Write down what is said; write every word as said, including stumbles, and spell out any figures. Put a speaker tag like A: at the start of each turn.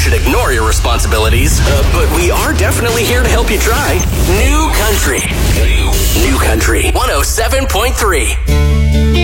A: should ignore your responsibilities, uh, but we are definitely here to help you try. New Country. New Country one oh seven point three.